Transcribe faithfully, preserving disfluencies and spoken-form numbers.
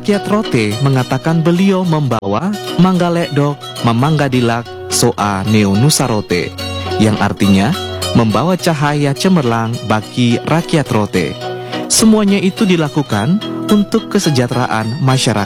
rakyat Rote mengatakan beliau membawa Manggalekdok Mamanggadilak Soa Neo Nusa Rote, yang artinya membawa cahaya cemerlang bagi rakyat Rote. Semuanya itu dilakukan untuk kesejahteraan masyarakat.